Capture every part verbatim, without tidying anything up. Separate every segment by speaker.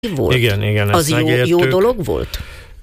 Speaker 1: volt?
Speaker 2: Igen, igen.
Speaker 1: Az jó, jó dolog volt?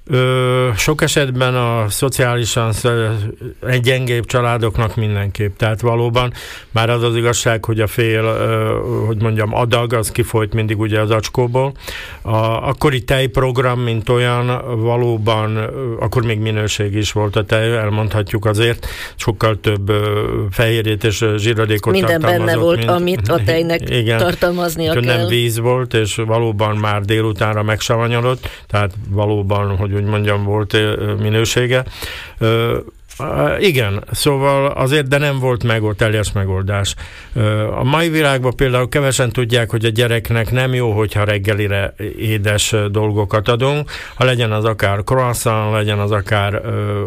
Speaker 2: Ö, sok esetben a szociálisan egy gyengébb családoknak mindenképp. Tehát valóban már az az igazság, hogy a fél, ö, hogy mondjam, adag, az kifolyt mindig ugye az acskóból. A akkori tejprogram, mint olyan, valóban, akkor még minőség is volt a tej, elmondhatjuk azért, sokkal több fehérjét és zsíradékot
Speaker 1: minden
Speaker 2: tartalmazott.
Speaker 1: Minden benne volt,
Speaker 2: mint,
Speaker 1: amit a tejnek igen, tartalmaznia kell.
Speaker 2: Nem víz volt, és valóban már délutánra megsavanyodott, tehát valóban, hogy úgy mondjam, volt minősége. Uh, igen, szóval azért, de nem volt meg, teljes megoldás. A mai világban például kevesen tudják, hogy a gyereknek nem jó, hogyha reggelire édes dolgokat adunk, ha legyen az akár croissant, legyen az akár,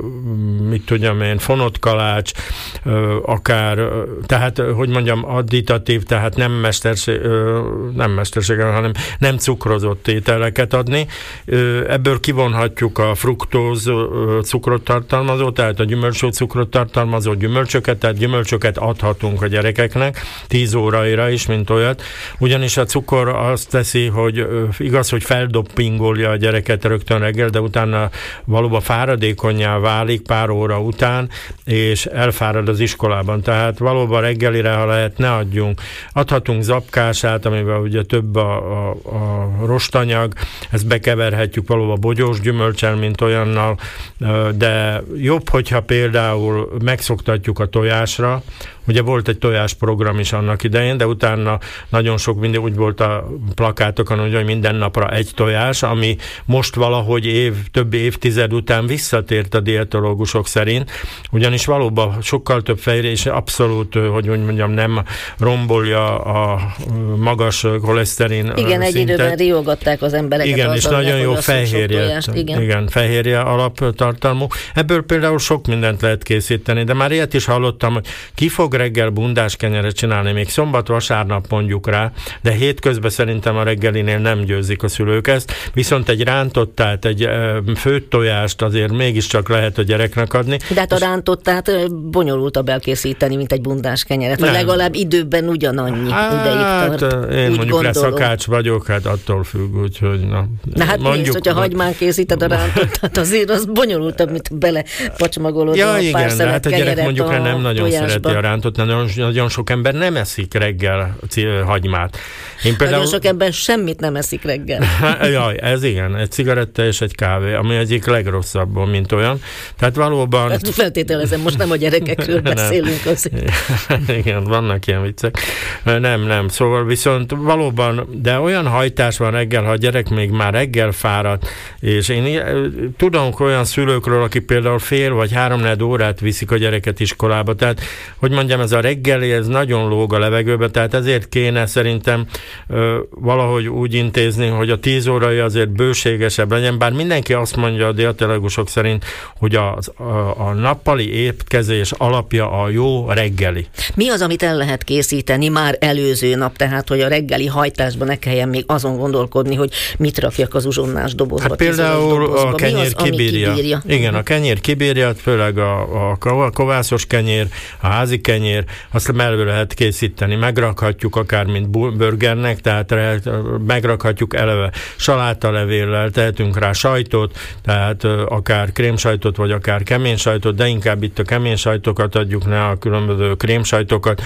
Speaker 2: mit tudjam én, fonott kalács, akár, tehát, hogy mondjam, additatív, tehát nem mesterség, nem mesterséggel, hanem nem cukrozott ételeket adni. Ebből kivonhatjuk a fruktóz cukrot tartalmazó, tehát a gyümölcső cukrot tartalmazó gyümölcsöket, tehát gyümölcsöket adhatunk a gyerekeknek, tíz óraira is, mint olyat. Ugyanis a cukor azt teszi, hogy igaz, hogy feldoppingolja a gyereket rögtön reggel, de utána valóban fáradékonnyá válik pár óra után, és elfárad az iskolában. Tehát valóban reggelire, ha lehet, ne adjunk. Adhatunk zapkását, amiben ugye több a, a, a rostanyag, ezt bekeverhetjük valóban bogyós gyümölcsel, mint olyannal, de jobb, hogyha például megszoktatjuk a tojásra. Ugye volt egy tojásprogram is annak idején, de utána nagyon sok minden, úgy volt a plakátokon, hogy minden napra egy tojás, ami most valahogy év, több évtized után visszatért a dietológusok szerint, ugyanis valóban sokkal több fehérje, és abszolút, hogy úgy mondjam, nem rombolja a magas koleszterin
Speaker 1: igen,
Speaker 2: szintet.
Speaker 1: Egy időben riogatták az embereket.
Speaker 2: Igen, és nagyon jó fehérje,
Speaker 1: igen.
Speaker 2: igen, fehérje alaptartalmú. Ebből például sok mindent lehet készíteni, de már ilyet is hallottam, hogy ki fog reggel bundás kenyeret csinálni, még szombat-vasárnap mondjuk rá, de hétközben szerintem a reggelinél nem győzik a szülők ezt, viszont egy rántottát, egy főtt tojást azért mégiscsak lehet a gyereknek adni.
Speaker 1: De hát a rántottát bonyolultabb elkészíteni, mint egy bundás kenyeret, vagy legalább időben ugyanannyi hát, ideig tart.
Speaker 2: Én
Speaker 1: úgy
Speaker 2: mondjuk rá
Speaker 1: gondolom.
Speaker 2: szakács vagyok, hát attól függ, úgyhogy na.
Speaker 1: Na hát
Speaker 2: mondjuk,
Speaker 1: nézd, hogyha hagymán készíted a rántottát, azért az bonyolultabb, mint bele pacsmagolod
Speaker 2: ja,
Speaker 1: a
Speaker 2: igen,
Speaker 1: pár szelet
Speaker 2: hát a gyerek
Speaker 1: kenyeret
Speaker 2: mondjuk
Speaker 1: a
Speaker 2: nem nagyon
Speaker 1: tojásba.
Speaker 2: szereti a rántott, nagyon, nagyon sok ember nem eszik reggel hagymát. Én például...
Speaker 1: Nagyon sok ember semmit nem eszik reggel.
Speaker 2: Jaj, ez igen, egy cigaretta és egy kávé, ami egyik legrosszabb, mint olyan. Tehát valóban...
Speaker 1: Ezt feltételezem, most nem a gyerekekről beszélünk azért.
Speaker 2: Igen, vannak ilyen viccek. Nem, nem, szóval viszont valóban, de olyan hajtás van reggel, ha a gyerek még már reggel fáradt, és én tudom olyan szülőkről, akik például fél vagy háromnegyed órát viszik a gyereket iskolába, tehát, hogy mondjam, ez a reggeli, ez nagyon lóg a levegőbe, tehát ezért kéne szerintem ö, valahogy úgy intézni, hogy a tíz órai azért bőségesebb legyen, bár mindenki azt mondja a dietológusok szerint, hogy a, a, a nappali étkezés alapja a jó reggeli.
Speaker 1: Mi az, amit el lehet készíteni már előző nap, tehát, hogy a reggeli hajtásban ne kelljen még azon gondolkodni, hogy mit rakjak az uzsonnás dobozba.
Speaker 2: Hát például dobozba.
Speaker 1: A
Speaker 2: kenyér
Speaker 1: az,
Speaker 2: kibírja.
Speaker 1: kibírja.
Speaker 2: Igen, a kenyér kibírja, főleg a, a kovászos kenyér, a házi kenyér, azt elő lehet készíteni, megrakhatjuk akár mint burgernek, tehát megrakhatjuk eleve salátalevéllel, tehetünk rá sajtot, tehát akár krémsajtot, vagy akár kemény sajtot, de inkább itt a kemény sajtokat adjuk, ne a különböző krémsajtokat.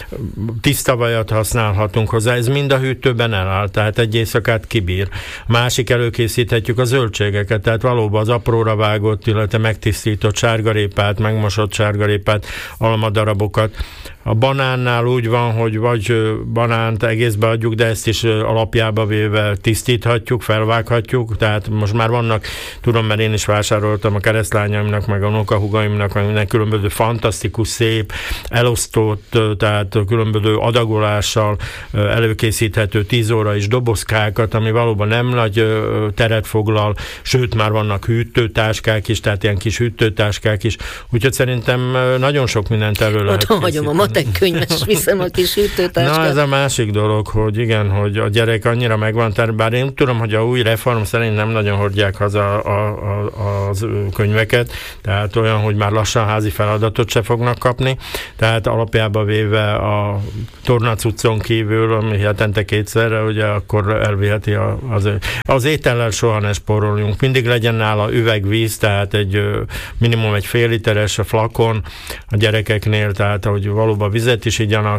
Speaker 2: Tiszta vajat használhatunk hozzá, ez mind a hűtőben eláll, tehát egy éjszakát kibír. Másik előkészíthetjük a zöldségeket, tehát valóban az apróra vágott, illetve megtisztított sárgarépát, megmosott sárgarépát, almadarabokat. A banánnál úgy van, hogy vagy banánt egészbe adjuk, de ezt is alapjába véve tisztíthatjuk, felvághatjuk, tehát most már vannak, tudom, mert én is vásároltam a keresztlányaimnak, meg a unokahúgaimnak, meg minden különböző fantasztikus, szép, elosztott, tehát különböző adagolással előkészíthető tíz óra is dobozkákat, ami valóban nem nagy teret foglal, sőt már vannak hűtőtáskák is, tehát ilyen kis hűtőtáskák is, úgyhogy szerintem nagyon sok mindent elő lehet
Speaker 1: készíteni. Hagyom a rengeteg könyves viszem a kis hűtőtáskát.
Speaker 2: Na ez a másik dolog, hogy igen, hogy a gyerek annyira megvan, tehát bár én tudom, hogy a új reform szerint nem nagyon hordják haza a, a, az könyveket, tehát olyan, hogy már lassan házi feladatot se fognak kapni, tehát alapjában véve a tornacuccon kívül, ami hetente kétszerre, ugye akkor elviheti a, az, az étellel soha ne spóroljunk. Mindig legyen nála üvegvíz, tehát egy minimum egy fél literes flakon a gyerekeknél, tehát hogy valóban vizet is igyanak,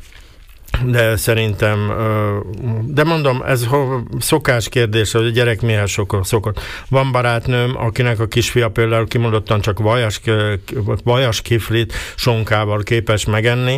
Speaker 2: de szerintem, de mondom, ez szokás kérdése, hogy a gyerek mihez szokott. Van barátnőm, akinek a kisfia például kimondottan csak vajas, vajas kiflit sonkával képes megenni,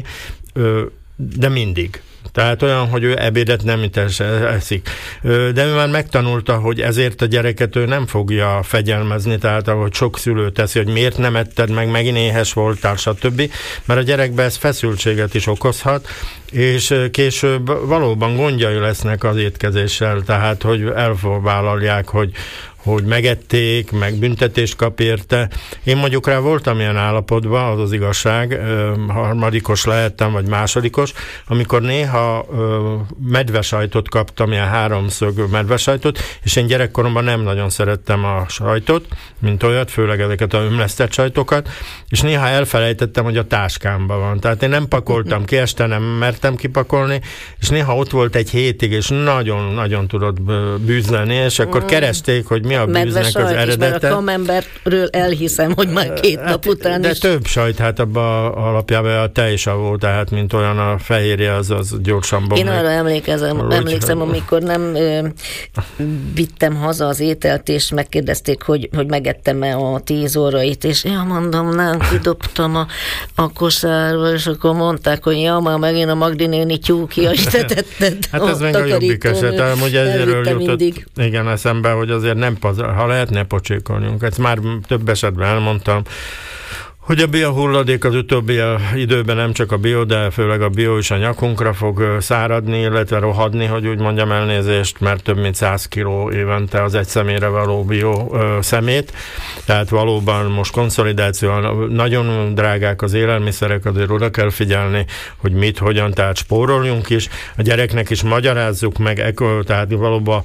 Speaker 2: de mindig. Tehát olyan, hogy ő ebédet nem eszik. De ő már megtanulta, hogy ezért a gyereket ő nem fogja fegyelmezni, tehát ahogy sok szülő teszi, hogy miért nem etted meg, megint éhes voltál, stb. Mert a gyerekbe ez feszültséget is okozhat, és később valóban gondjai lesznek az étkezéssel, tehát hogy elvállalják, hogy hogy megették, meg büntetést kap érte. Én mondjuk rá voltam ilyen állapotban, az az igazság, harmadikos lehettem, vagy másodikos, amikor néha medvesajtot kaptam, ilyen háromszög medvesajtot, és én gyerekkoromban nem nagyon szerettem a sajtot, mint olyat, főleg ezeket a ömlesztett sajtokat, és néha elfelejtettem, hogy a táskámban van. Tehát én nem pakoltam ki, este nem mertem kipakolni, és néha ott volt egy hétig, és nagyon-nagyon tudott bűzleni, és akkor keresték, hogy mi a bűznek az eredete.
Speaker 1: Mert a camembertről elhiszem, hogy már két hát, nap után
Speaker 2: de
Speaker 1: is.
Speaker 2: De több sajt, hát abban alapjában a tejsavó, tehát mint olyan a fehérje, az, az gyorsan bomlik.
Speaker 1: Én arra emlékezem, Úgy, emlékszem, amikor nem ö, vittem haza az ételt, és megkérdezték, hogy, hogy megettem-e a tíz órait, és ja, mondom, nem, kidobtam a, a kosárba, és akkor mondták, hogy ja, már megint a Magdi néni tyúkja, és te tetted
Speaker 2: hát ez még a jobbik eset, amúgy ezért jutott, igen, eszembe, hogy azért nem ha lehet, ne pocsékoljunk. Ezt már több esetben elmondtam, hogy a biohulladék az utóbbi időben nem csak a bio, de főleg a bio is a nyakunkra fog száradni, illetve rohadni, hogy úgy mondjam, elnézést, mert több mint száz kiló évente az egy személyre való bio ö, szemét. Tehát valóban most konszolidáció, nagyon drágák az élelmiszerek, azért oda kell figyelni, hogy mit, hogyan, tehát spóroljunk is. A gyereknek is magyarázzuk meg, eko, tehát valóban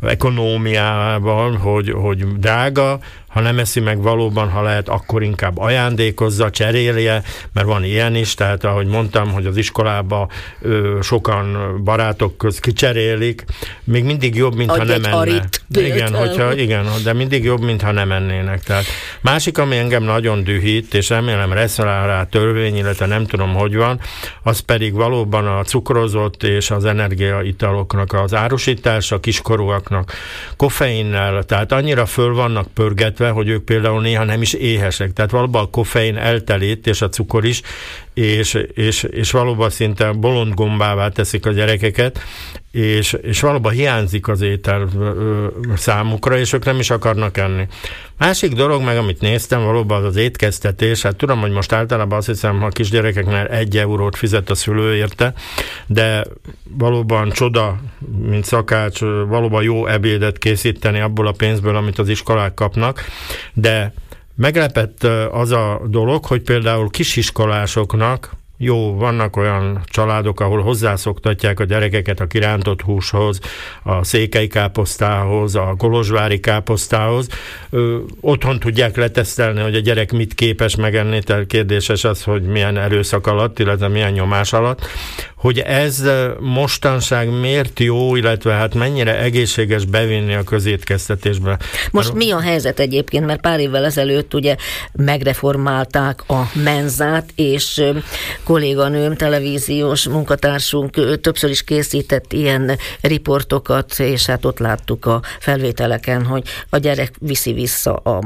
Speaker 2: ekonómiával, hogy, hogy drága, ha nem eszi meg valóban, ha lehet, akkor inkább ajándékozza, cserélje, mert van ilyen is, tehát ahogy mondtam, hogy az iskolában ö, sokan barátok közt kicserélik, még mindig jobb, mintha nem enne. Igen, hogyha, igen, de mindig jobb, mintha nem ennének. Tehát másik, ami engem nagyon dühít, és remélem lesz rá törvény, illetve nem tudom, hogy van, az pedig valóban a cukrozott és az energiaitaloknak az árusítása, kiskorúaknak koffeinnel, tehát annyira föl vannak pörgetve, hogy ők például néha nem is éhesek. Tehát valóban a koffein eltelít, és a cukor is, és, és, és valóban szinte bolond gombává teszik a gyerekeket, és, és valóban hiányzik az étel ö, számukra, és ők nem is akarnak enni. Másik dolog meg, amit néztem, valóban az az étkeztetés, hát tudom, hogy most általában azt hiszem, ha a kisgyerekeknél egy eurót fizet a szülő érte, de valóban csoda, mint szakács, valóban jó ebédet készíteni abból a pénzből, amit az iskolák kapnak, de meglepett az a dolog, hogy például kisiskolásoknak jó, vannak olyan családok, ahol hozzászoktatják a gyerekeket a kirántott húshoz, a székely káposztához, a kolozsvári káposztához. Ö, otthon tudják letesztelni, hogy a gyerek mit képes megenni, tehát kérdéses az, hogy milyen erőszak alatt, illetve milyen nyomás alatt, hogy ez mostanság miért jó, illetve hát mennyire egészséges bevinni a közétkeztetésbe.
Speaker 1: Most mi a helyzet egyébként, mert pár évvel ezelőtt ugye megreformálták a menzát, és kolléganőm, televíziós munkatársunk többször is készített ilyen riportokat, és hát ott láttuk a felvételeken, hogy a gyerek viszi vissza a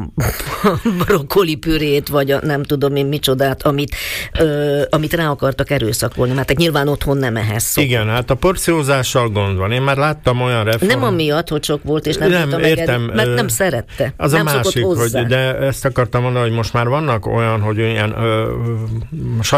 Speaker 1: brokkoli pürét, vagy a nem tudom én micsodát, amit, ö, amit rá akartak erőszakolni. Mert nyilván otthon nem ehhez szok.
Speaker 2: Igen, hát a porciózással gond van. Én már láttam olyan reform...
Speaker 1: Nem amiatt, hogy sok volt, és nem, nem tudta
Speaker 2: értem,
Speaker 1: meg, mert nem szerette.
Speaker 2: Az
Speaker 1: nem
Speaker 2: a másik, hogy, de ezt akartam mondani, hogy most már vannak olyan, hogy ilyen ö, saját maga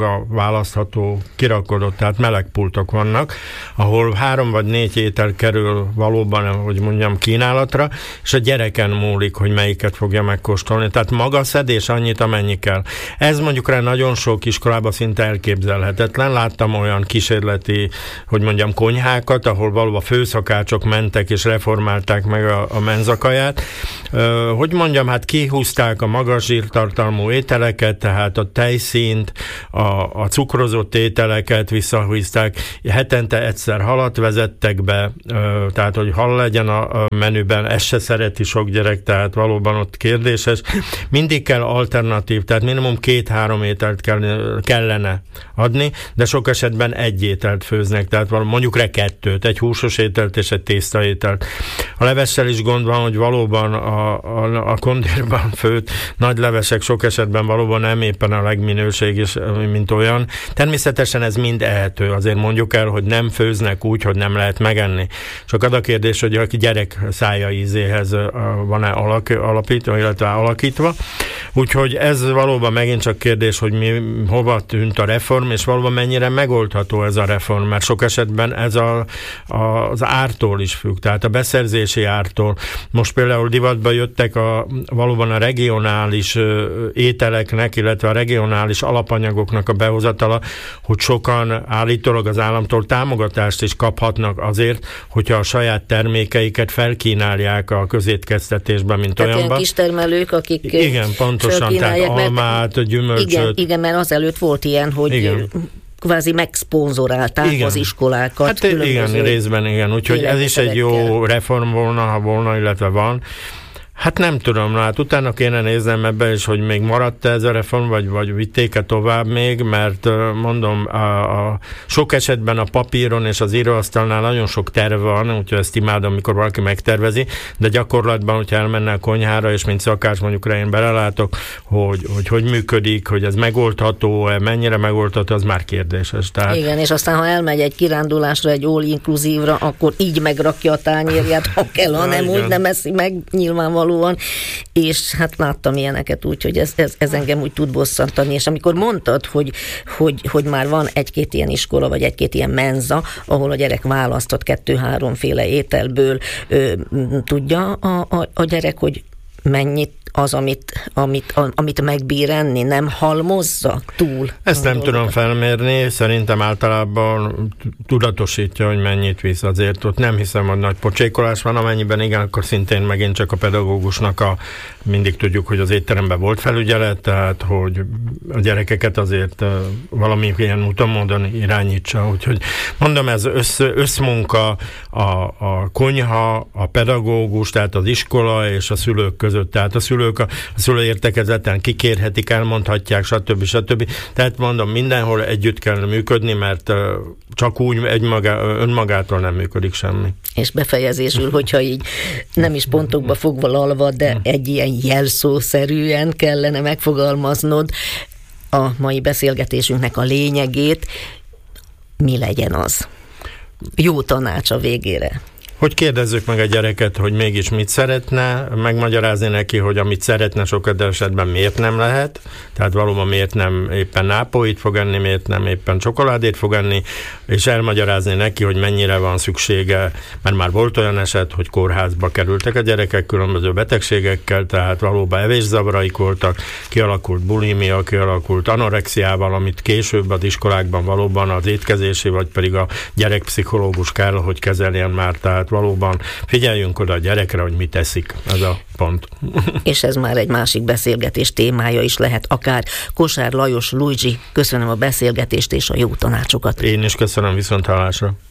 Speaker 2: maga választható, kirakodott, tehát melegpultok vannak, ahol három vagy négy étel kerül valóban, hogy mondjam, kínálatra, és a gyereken múlik, hogy melyiket fogja megkóstolni. Tehát maga szedés annyit, amennyi kell. Ez mondjuk rá nagyon sok iskolában szinte elképzelhetetlen. Láttam olyan kísérleti, hogy mondjam, konyhákat, ahol valóban főszakácsok mentek és reformálták meg a, a menzakaját. Ö, hogy mondjam, hát kihúzták a magas zsírtartalmú ételeket, tehát a tejszínt, a, a cukrozott ételeket visszahúzták. Hetente egyszer halat vezettek be, ö, tehát hogy hal legyen a, a menüben, ezt se szereti sok gyerek, tehát valóban ott kérdéses. Mindig kell alternatív, tehát minimum két-három ételt kell, kellene adni, de sok esetben egy ételt főznek, tehát mondjuk rá kettőt, egy húsos ételt és egy tésztaételt. A levessel is gond van, hogy valóban a, a, a kondérban főtt nagy levesek sok esetben valóban nem éppen a legminőséges, mint olyan. Természetesen ez mind ehető, azért mondjuk el, hogy nem főznek úgy, hogy nem lehet megenni. Csak az a kérdés, hogy a gyerek szája ízéhez van-e alak, alapítva, illetve alakítva. Úgyhogy ez valóban megint csak kérdés, hogy mi, hova tűnt a reform, és valóban mennyire megoldható ez a reform, mert sok esetben ez a, a, az ártól is függ, tehát a beszerzési ártól. Most például divatba jöttek a, valóban a regionális ételeknek, illetve a regionális alapanyagoknak a behozatala, hogy sokan állítólag az államtól támogatást is kaphatnak azért, hogyha a saját termékeiket felkínálják a közétkeztetésben, mint tehát olyanban.
Speaker 1: Tehát kistermelők, akik
Speaker 2: igen, pontosan, tehát almát, mert, gyümölcsöt.
Speaker 1: Igen, igen, mert azelőtt volt ilyen, hogy igen. kvázi megszponzorálták igen. az iskolákat.
Speaker 2: Hát igen, részben igen, úgyhogy ez is egy jó reform volna, ha volna, illetve van. Hát nem tudom, hát utána kéne néznem ebben is, hogy még maradt ez a reform, vagy, vagy vitték-e tovább még, mert mondom, a, a sok esetben a papíron és az íróasztalnál nagyon sok terv van, úgyhogy ezt imádom, amikor valaki megtervezi, de gyakorlatban, hogyha elmenne a konyhára, és mint szakács mondjuk rá én belelátok, hogy, hogy hogy működik, hogy ez megoldható, mennyire megoldható, az már kérdéses. Tehát...
Speaker 1: Igen, és aztán ha elmegy egy kirándulásra, egy all-inkluzívra, akkor így megrakja a tányérját, ha kell, ha nem, úgy nem eszi meg, nyilvánvaló. És hát láttam ilyeneket úgy, hogy ez, ez, ez engem úgy tud bosszantani, és amikor mondtad, hogy, hogy, hogy már van egy-két ilyen iskola, vagy egy-két ilyen menza, ahol a gyerek választott kettő-háromféle ételből, ö, tudja a, a, a gyerek, hogy mennyit az, amit, amit, amit megbír enni, nem halmozza túl?
Speaker 2: Ezt nem tudom felmérni, szerintem általában tudatosítja, hogy mennyit visz, azért ott nem hiszem, hogy nagy pocsékolás van, amennyiben igen, akkor szintén megint csak a pedagógusnak a, mindig tudjuk, hogy az étteremben volt felügyelet, tehát hogy a gyerekeket azért valami ilyen úton módon irányítsa, úgyhogy mondom, ez össz, összmunka a, a konyha, a pedagógus, tehát az iskola és a szülők között, tehát a szülők a szülőértekezeten kikérhetik, elmondhatják, stb. stb. Tehát mondom, mindenhol együtt kell működni, mert csak úgy egymagá, önmagától nem működik semmi.
Speaker 1: És befejezésül, hogyha így nem is pontokba fogva lalva, de egy ilyen jelszószerűen kellene megfogalmaznod a mai beszélgetésünknek a lényegét, mi legyen az? Jó tanács a végére.
Speaker 2: Hogy kérdezzük meg a gyereket, hogy mégis mit szeretne, megmagyarázni neki, hogy amit szeretne sokat esetben miért nem lehet, tehát valóban miért nem éppen nápolyt fog enni, miért nem éppen csokoládét fog enni, és elmagyarázni neki, hogy mennyire van szüksége, mert már volt olyan eset, hogy kórházba kerültek a gyerekek különböző betegségekkel, tehát valóban evészavaraik voltak, kialakult bulimia, kialakult anorexiával, amit később az iskolákban valóban az étkezési, vagy pedig a gyerekpszichológus kell, hogy kezeljen már, tehát valóban figyeljünk oda a gyerekre, hogy mit teszik, ez a pont.
Speaker 1: És ez már egy másik beszélgetés témája is lehet, akár Kosár Lajos Luigi, köszönöm a beszélgetést és a jó tanácsokat.
Speaker 2: Én is köszönöm, viszonthallásra.